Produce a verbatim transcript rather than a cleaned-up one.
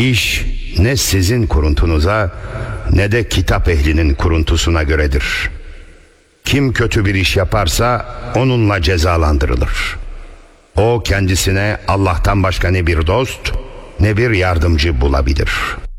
İş ne sizin kuruntunuza ne de kitap ehlinin kuruntusuna göredir. Kim kötü bir iş yaparsa onunla cezalandırılır. O kendisine Allah'tan başka ne bir dost ne bir yardımcı bulabilir.